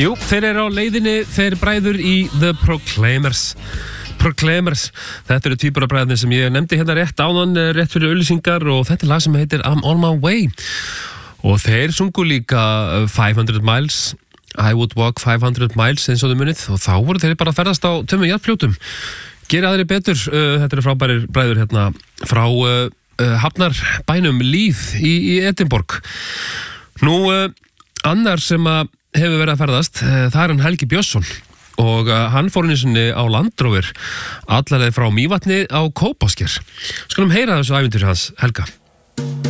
Jú, þeir eru á leiðinni, þeir bræður í The Proclaimers. Þetta eru týpur af bræðarnir sem ég nefndi hérna rétt áðan, rétt fyrir auglýsingar, og þetta er lag sem heitir I'm on my way. Og þeir sungu líka 500 miles, I would walk 500 miles eins og þau munið, og þá voru þeir bara að ferðast á tömmu jarðfljótum. Gera aðri betur, þetta eru frábærir bræður hérna frá hafnarbænum Líð í Edinborg. Nú, annar sem hefur verið að ferðast, það er hann Helgi Björnsson. Og hann fór einu sinni á Land Rover allarleið frá Mývatni á Kópasker. Skulum heyra þessu ævintýri hans Helga.